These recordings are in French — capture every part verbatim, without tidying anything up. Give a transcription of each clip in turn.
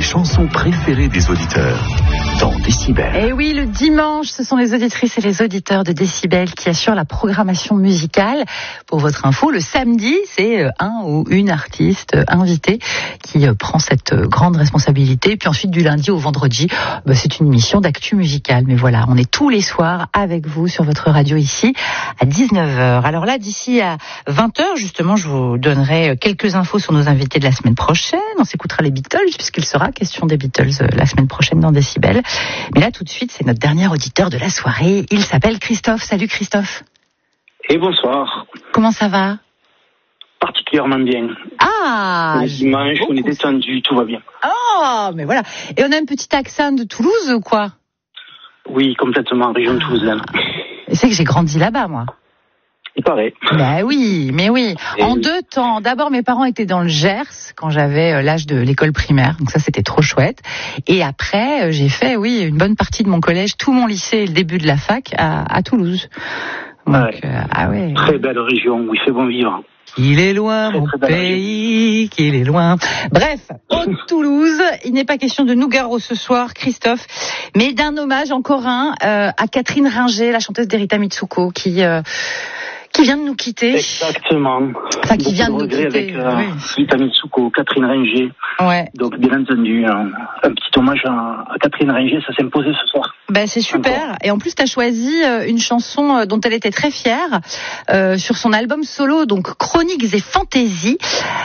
chansons préférées des auditeurs dans Décibel. Et oui, le dimanche, ce sont les auditrices et les auditeurs de Décibel qui assurent la programmation musicale. Pour votre info, le samedi, c'est un ou une artiste invitée qui prend cette grande responsabilité. Puis ensuite, du lundi au vendredi, bah, c'est une émission d'actu musicale. Mais voilà, on est tous les soirs avec vous sur votre radio ici à dix-neuf heures. Alors là, d'ici à vingt heures, justement, je vous donnerai quelques infos sur nos invités de la semaine prochaine. On s'écoutera les Beatles, puisqu'il sera question des Beatles la semaine prochaine dans Décibel. Mais là, tout de suite, c'est notre dernier auditeur de la soirée. Il s'appelle Christophe. Salut Christophe. Et bonsoir. Comment ça va? Particulièrement bien. Ah, le dimanche, on est détendu, tout va bien. Ah, mais voilà. Et on a un petit accent de Toulouse ou quoi? Oui, complètement, région ah. toulousaine. Et c'est que j'ai grandi là-bas, moi. Il paraît. Bah oui, mais oui. Et en oui. deux temps. D'abord, mes parents étaient dans le Gers quand j'avais l'âge de l'école primaire. Donc ça, c'était trop chouette. Et après, j'ai fait, oui, une bonne partie de mon collège, tout mon lycée et le début de la fac à, à Toulouse. Donc, ouais. Euh, ah ouais. Très belle région où il fait bon vivre. Qu'il est loin, très, mon très pays, qu'il est loin. Bref, Haute-Toulouse, il n'est pas question de Nougaro ce soir, Christophe, mais d'un hommage encore un euh, à Catherine Ringer, la chanteuse d'Erita Mitsuko, qui... Euh, qui vient de nous quitter. Exactement. Enfin, qui Beaucoup vient de, de nous quitter. avec euh, oui. Rita Mitsuko, Catherine Ringer. Ouais. Donc, bien entendu, un, un petit hommage à, à Catherine Ringer, ça s'est imposé ce soir. Ben, c'est super. Encore. Et en plus, tu as choisi une chanson dont elle était très fière euh, sur son album solo, donc Chroniques et Fantaisies.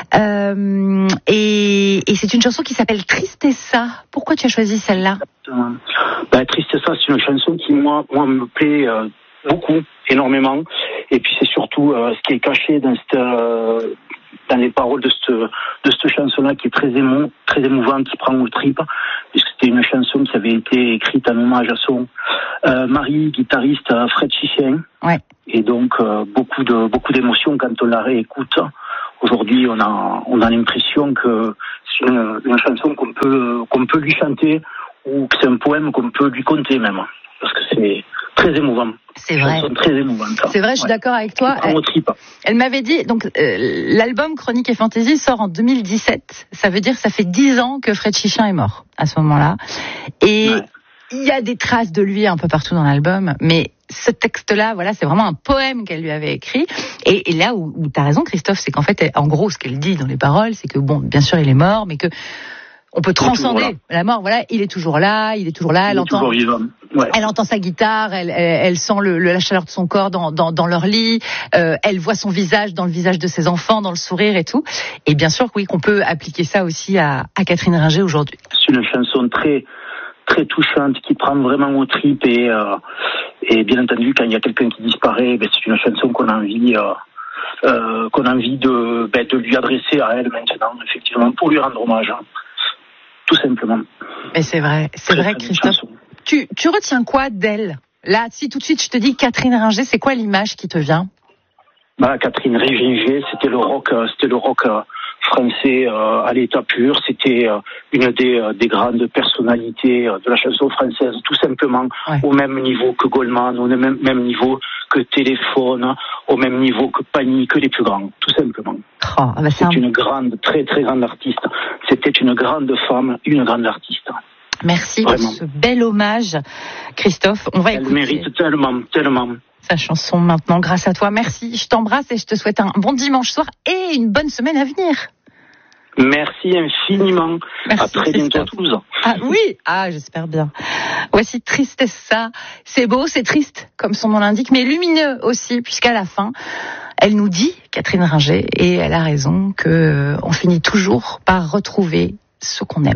Euh, et, et c'est une chanson qui s'appelle Tristessa. Pourquoi tu as choisi celle-là? Exactement. Ben, Tristessa, c'est une chanson qui, moi, moi me plaît euh, beaucoup, énormément. Et puis c'est surtout euh, ce qui est caché dans cette, euh, dans les paroles de cette de cette chanson-là qui est très émou, très émouvante, qui prend aux tripes, puisque c'était une chanson qui avait été écrite en hommage à son euh, mari, guitariste Fred Chicien. Ouais. Et donc euh, beaucoup de beaucoup d'émotions quand on la réécoute. Aujourd'hui, on a on a l'impression que c'est une, une chanson qu'on peut qu'on peut lui chanter ou que c'est un poème qu'on peut lui conter même, parce que c'est très émouvant. C'est vrai. Très émouvante. C'est vrai, je suis ouais. d'accord avec toi. Elle, elle m'avait dit, donc euh, l'album Chroniques et Fantaisies sort en deux mille dix-sept. Ça veut dire que ça fait dix ans que Fred Chichin est mort à ce moment-là. Et ouais. il y a des traces de lui un peu partout dans l'album, mais ce texte-là, voilà, c'est vraiment un poème qu'elle lui avait écrit. Et, et là où, où tu as raison, Christophe, c'est qu'en fait, elle, en gros, ce qu'elle dit dans les paroles, c'est que bon, bien sûr, il est mort, mais que on peut transcender la mort. Voilà, il est toujours là, il est toujours là. Elle il entend, ouais. elle entend sa guitare, elle, elle, elle sent le, le, la chaleur de son corps dans, dans, dans leur lit. Euh, elle voit son visage dans le visage de ses enfants, dans le sourire et tout. Et bien sûr, oui, qu'on peut appliquer ça aussi à, à Catherine Ringer aujourd'hui. C'est une chanson très, très touchante qui prend vraiment aux tripes et, euh, et bien entendu, quand il y a quelqu'un qui disparaît, ben, c'est une chanson qu'on a envie. Euh, euh, qu'on a envie de, ben, de lui adresser à elle maintenant, effectivement, pour lui rendre hommage. Hein. Tout simplement. Mais c'est vrai, c'est très, vrai, très Christophe. Tu, tu retiens quoi d'elle? Là, si tout de suite je te dis Catherine Ringer, c'est quoi l'image qui te vient? Bah, Catherine Ringer, c'était le rock, c'était le rock français euh, à l'état pur. C'était euh, une des, euh, des grandes personnalités de la chanson française, tout simplement, ouais. au même niveau que Goldman, au même, même niveau que Téléphone, au même niveau que Panique, que les plus grands, tout simplement. Oh, bah c'est c'est un... une grande, très très grande artiste. C'était une grande femme, une grande artiste. Merci Vraiment. pour ce bel hommage, Christophe. On va Elle écouter mérite tellement, tellement. sa chanson maintenant, grâce à toi. Merci, je t'embrasse et je te souhaite un bon dimanche soir et une bonne semaine à venir. Merci infiniment. Merci, à très bientôt à Toulouse. Ah oui, ah j'espère bien. Voici Tristessa. C'est beau, c'est triste, comme son nom l'indique, mais lumineux aussi, puisqu'à la fin, elle nous dit, Catherine Ringer, et elle a raison, que on finit toujours par retrouver ce qu'on aime.